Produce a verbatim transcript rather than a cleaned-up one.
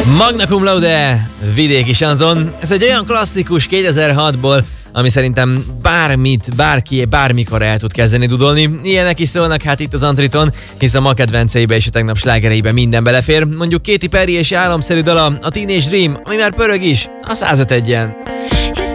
Magna Cum Laude, vidéki sanzon. Ez egy olyan klasszikus kétezer-hatból, ami szerintem bármit, bárki, bármikor el tud kezdeni dudolni. Ilyenek is szólnak hát itt az Antriton, hisz a ma kedvenceibe és a tegnap slágereibe minden belefér. Mondjuk Katy Perry és álomszerű dala, a Teenage Dream, ami már pörög is, a száz öt egyen.